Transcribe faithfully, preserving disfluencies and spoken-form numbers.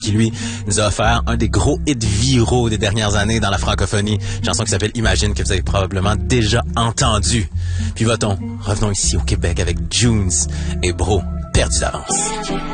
qui lui nous a offert un des gros hits viraux des dernières années dans la francophonie, une chanson qui s'appelle Imagine, que vous avez probablement déjà entendu. Puis va-t-on, revenons ici au Québec avec Junes et Bro, perdu d'avance.